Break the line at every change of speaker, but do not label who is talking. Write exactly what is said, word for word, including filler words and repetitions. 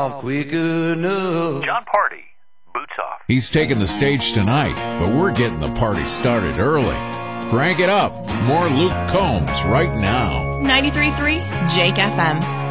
off quick enough.
John Party, Boots Off.
He's taking the stage tonight, but we're getting the party started early. Crank it up. More Luke Combs right now.
ninety-three point three Jake F M.